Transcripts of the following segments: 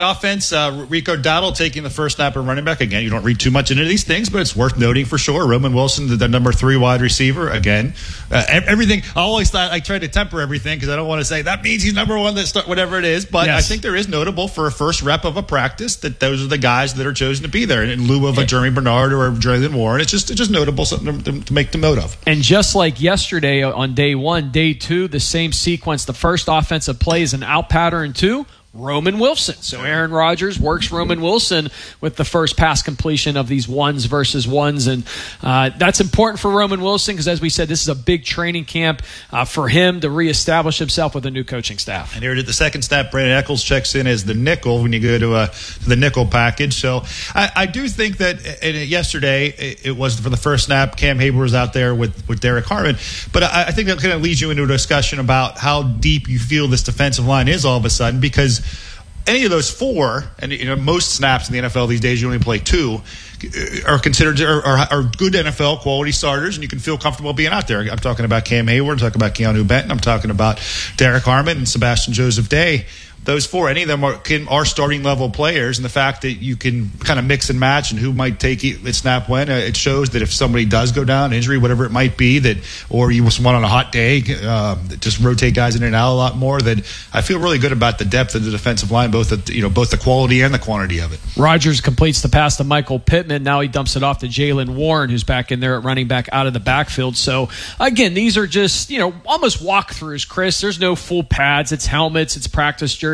offense, Rico Dowdle taking the first snap and running back. Again, you don't read too much into these things, but it's worth noting for sure. Roman Wilson, the number 3 wide receiver. Again, everything. I always thought I try to temper everything because I don't want to say that means he's number 1. Whatever it is, but yes. I think there is notable for a first rep of a practice that those are the guys that are chosen to be there in lieu of a Jeremy Bernard or a Jalen Warren. It's just notable, something to make the note of. And just like yesterday on day 1, day 2, the same sequence. The first offensive play is an out pattern 2. Roman Wilson. So Aaron Rodgers works Roman Wilson with the first pass completion of these ones versus ones. And that's important for Roman Wilson because, as we said, this is a big training camp for him to reestablish himself with a new coaching staff. And here at the second snap, Brandon Eccles checks in as the nickel when you go to the nickel package. So I do think that yesterday it was for the first snap, Cam Hayward was out there with Derek Harmon. But I think that kind of leads you into a discussion about how deep you feel this defensive line is all of a sudden, because any of those 4, and most snaps in the NFL these days, you only play 2, are considered are good NFL quality starters, and you can feel comfortable being out there. I'm talking about Cam Hayward, I'm talking about Keanu Benton, I'm talking about Derek Harmon and Sebastian Joseph Day. Those 4, any of them are starting level players, and the fact that you can kind of mix and match and who might take it snap when, it shows that if somebody does go down, injury, whatever it might be, or you just want on a hot day, just rotate guys in and out a lot more, that I feel really good about the depth of the defensive line, both the quality and the quantity of it. Rodgers completes the pass to Michael Pittman. Now he dumps it off to Jalen Warren, who's back in there at running back out of the backfield. So, again, these are just, almost walkthroughs, Chris. There's no full pads. It's helmets. It's practice jerseys.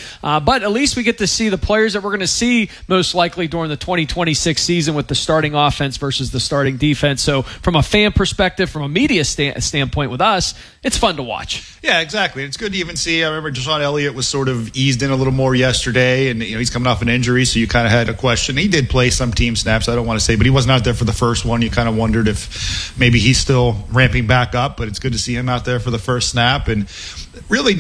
But at least we get to see the players that we're going to see most likely during the 2026 season with the starting offense versus the starting defense. So from a fan perspective, from a media standpoint with us, it's fun to watch. Yeah, exactly. It's good to even see. I remember Deshaun Elliott was sort of eased in a little more yesterday, and he's coming off an injury, so you kind of had a question. He did play some team snaps, I don't want to say, but he wasn't out there for the first one. You kind of wondered if maybe he's still ramping back up, but it's good to see him out there for the first snap. And really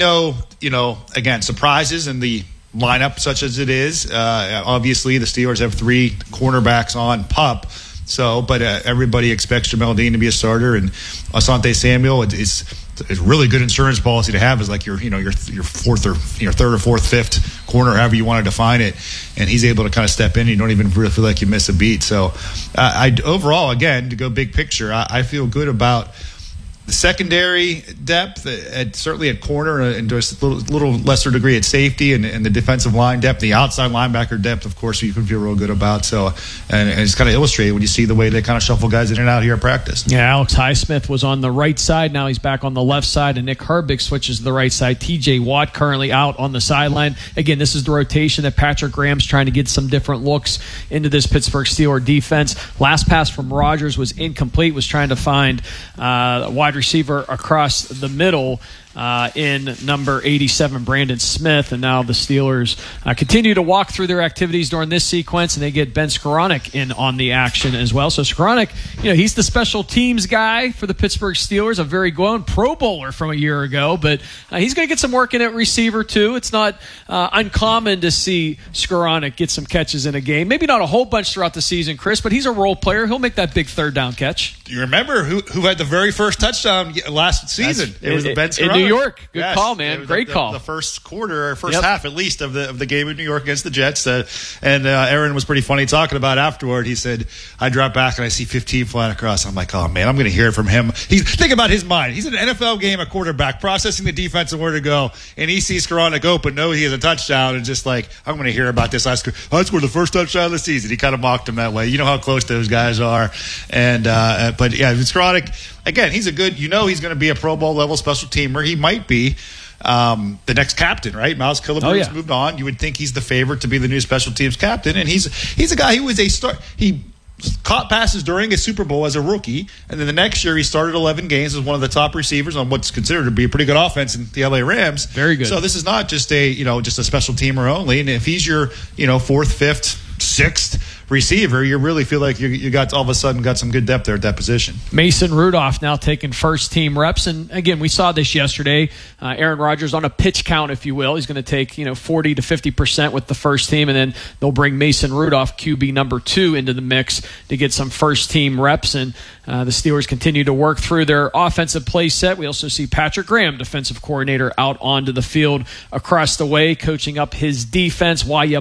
again, surprises in the lineup such as it is. Obviously, the Steelers have 3 cornerbacks on PUP. But everybody expects Jamel Dean to be a starter, and Asante Samuel is a really good insurance policy to have, is like your fourth or third or fourth, fifth corner, however you want to define it, and he's able to kind of step in. You don't even really feel like you miss a beat. So overall, again, to go big picture, I feel good about the secondary depth, certainly at corner, and to a little lesser degree at safety, and the defensive line depth, the outside linebacker depth, of course, you can feel real good about. So, and it's kind of illustrated when you see the way they kind of shuffle guys in and out here at practice. Yeah, Alex Highsmith was on the right side. Now he's back on the left side, and Nick Herbig switches to the right side. T.J. Watt currently out on the sideline. Again, this is the rotation that Patrick Graham's trying to get some different looks into this Pittsburgh Steelers defense. Last pass from Rodgers was incomplete, was trying to find wide receiver across the middle in number 87, Brandon Smith. And now the Steelers continue to walk through their activities during this sequence, and they get Ben Skoranek in on the action as well. So Skoranek, he's the special teams guy for the Pittsburgh Steelers, a very good Pro Bowler from a year ago, but he's going to get some work in at receiver too. It's not uncommon to see Skoranek get some catches in a game. Maybe not a whole bunch throughout the season, Chris, but he's a role player. He'll make that big third down catch. Do you remember who had the very first touchdown last season? It was Ben Skoranek. New York. Good call, man. Great call. The first quarter, or first half at least, of the game in New York against the Jets. And Aaron was pretty funny talking about afterward. He said, I drop back and I see 15 flying across. I'm like, oh, man, I'm going to hear it from him. Think about his mind. He's in an NFL game, a quarterback, processing the defense and where to go. And he sees Skoranek open, knows he has a touchdown, and just like, I'm going to hear about this. I scored the first touchdown of the season. He kind of mocked him that way. You know how close those guys are. And but, yeah, Skoranek, again, he's a good, he's going to be a Pro Bowl level special teamer. He might be the next captain, right? Miles Killebrew moved on. You would think he's the favorite to be the new special teams captain, and he's a guy who was he caught passes during a Super Bowl as a rookie, and then the next year he started 11 games as one of the top receivers on what's considered to be a pretty good offense in the LA Rams. Very good. So this is not just a special teamer only, and if he's your fourth, fifth, sixth receiver, you really feel like you got all of a sudden got some good depth there at that position. Mason Rudolph now taking first-team reps. And, again, we saw this yesterday. Aaron Rodgers on a pitch count, if you will. He's going to take 40 to 50% with the first team, and then they'll bring Mason Rudolph, QB number 2, into the mix to get some first-team reps. And the Steelers continue to work through their offensive play set. We also see Patrick Graham, defensive coordinator, out onto the field across the way, coaching up his defense. Why you